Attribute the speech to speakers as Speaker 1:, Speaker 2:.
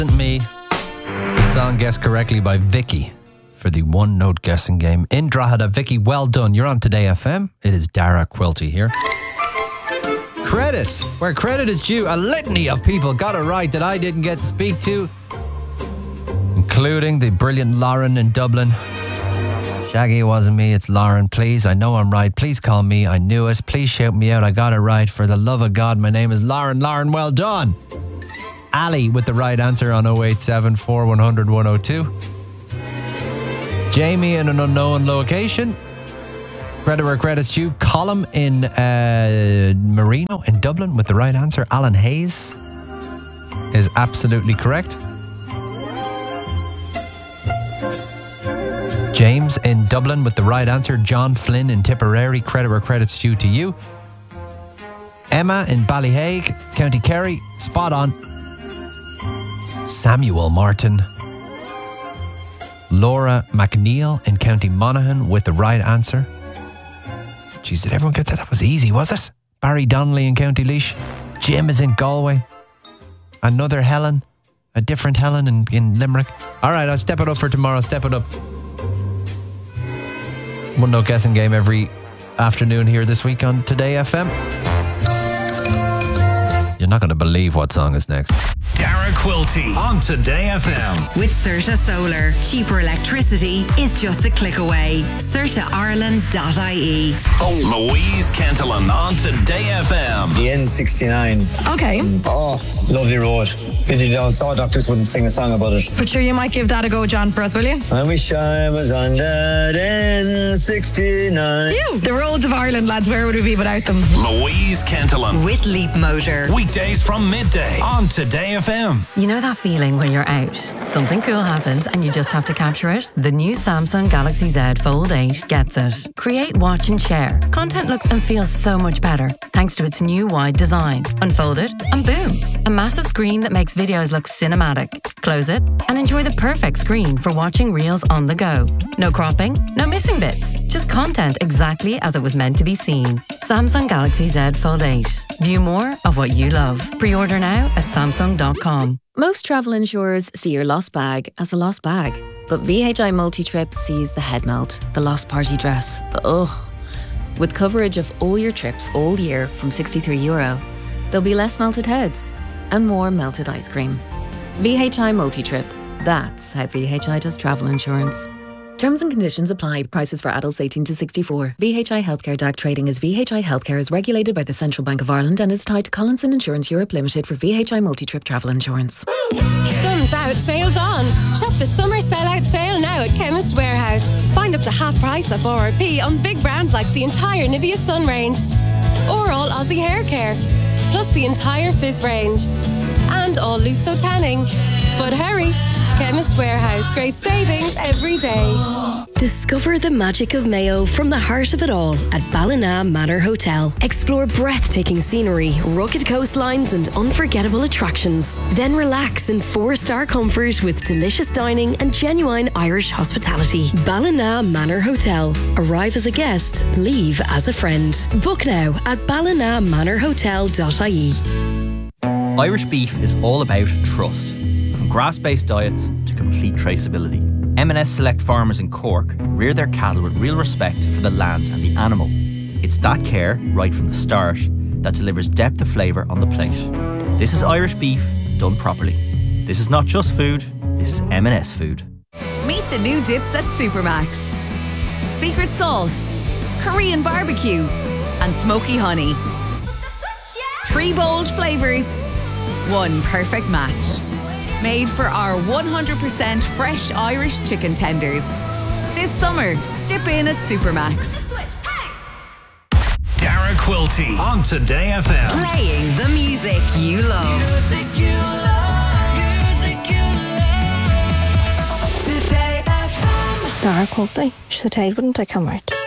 Speaker 1: Wasn't Me. The song guessed correctly by Vicky for the one-note guessing game in Drogheda. Vicky, well done. You're on Today FM. It is Dara Quilty here. Credit where credit is due. A litany of people got it right that I didn't get to speak to, including the brilliant Lauren in Dublin. Shaggy, it wasn't me, it's Lauren. Please, I know I'm right. Please call me. I knew it. Please shout me out. I got it right. For the love of God, my name is Lauren. Lauren, well done. Ali with the right answer on 087 4100 102. Jamie in an unknown location. Credit where credit's due. Colm in Marino in Dublin with the right answer. Alan Hayes is absolutely correct. James in Dublin with the right answer. John Flynn in Tipperary. Credit where credit's due to you. Emma in Ballyhaig, County Kerry. Spot on. Samuel Martin. Laura McNeil in County Monaghan with the right answer. Jeez, did everyone get that? That was easy, was it? Barry Donnelly in County Laois. Jim is in Galway. Another Helen. A different Helen in Limerick. All right, I'll step it up for tomorrow. Step it up. One note guessing game every afternoon here this week on Today FM. You're not going to believe what song is next.
Speaker 2: Dara Quilty on Today FM.
Speaker 3: With Certa Solar, cheaper electricity is just a click away. CertaIreland.ie.
Speaker 2: Louise Cantillon on Today FM.
Speaker 4: The N69.
Speaker 5: Okay.
Speaker 4: Oh, lovely road. Pity down Saw Doctors wouldn't sing a song about it.
Speaker 5: But sure, you might give that a go, John, for us, will you?
Speaker 4: I wish I was on that N69.
Speaker 5: Ew, the roads of Ireland, lads, where would we be without them?
Speaker 2: Louise Cantillon.
Speaker 3: With Leap Motor.
Speaker 2: Weekdays from midday on Today FM.
Speaker 6: You know that feeling when you're out, something cool happens and you just have to capture it? The new Samsung Galaxy Z Fold 8 gets it. Create, watch and share. Content looks and feels so much better thanks to its new wide design. Unfold it and boom, a massive screen that makes videos look cinematic. Close it and enjoy the perfect screen for watching reels on the go. No cropping, no missing bits, just content exactly as it was meant to be seen. Samsung Galaxy Z Fold 8. View more of what you love. Pre-order now at Samsung.com.
Speaker 7: Most travel insurers see your lost bag as a lost bag, but VHI Multi-Trip sees the head melt, the lost party dress, the ugh. With coverage of all your trips all year from €63, there'll be less melted heads and more melted ice cream. VHI Multi-Trip. That's how VHI does travel insurance. Terms and conditions apply. Prices for adults 18 to 64. VHI Healthcare DAC trading as VHI Healthcare is regulated by the Central Bank of Ireland and is tied to Collinson Insurance Europe Limited for VHI Multi-Trip travel insurance.
Speaker 8: Sun's out, sales on. Shop the summer sell-out sale now at Chemist Warehouse. Find up to half price off RRP on big brands like the entire Nivea Sun range or all Aussie hair care, plus the entire Fizz range and all Lusso tanning. But hurry! Chemist Warehouse. Great savings every day.
Speaker 9: Discover the magic of Mayo from the heart of it all at Ballina Manor Hotel. Explore breathtaking scenery, rugged coastlines and unforgettable attractions. Then relax in 4-star comfort with delicious dining and genuine Irish hospitality. Ballina Manor Hotel. Arrive as a guest, leave as a friend. Book now at ballinamanorhotel.ie.
Speaker 10: Irish beef is all about trust. From grass-based diets to complete traceability. M&S Select farmers in Cork rear their cattle with real respect for the land and the animal. It's that care, right from the start, that delivers depth of flavour on the plate. This is Irish beef done properly. This is not just food, this is M&S food.
Speaker 3: Meet the new dips at Supermax. Secret sauce, Korean barbecue, and smoky honey. 3 bold flavours, 1 perfect match. Made for our 100% fresh Irish chicken tenders. This summer, dip in at Supermax.
Speaker 2: Dara Quilty on Today FM.
Speaker 3: Playing the music you love.
Speaker 11: Dara Quilty. She said, wouldn't I come out?